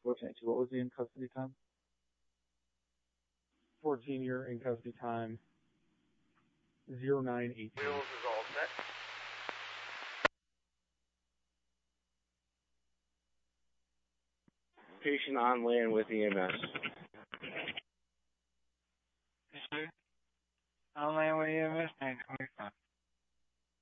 422. What was the in custody time? 14-year in custody time. 0918. Wheels is all set. Patient on land with EMS.